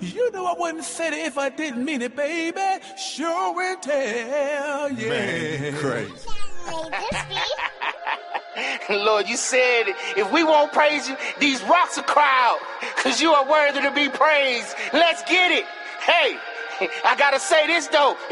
You know I wouldn't say it if I didn't mean it, baby. Sure will tell, yeah. Man, crazy. Lord, you said if we won't praise you, these rocks will cry out, because you are worthy to be praised. Let's get it. Hey, I gotta say this though.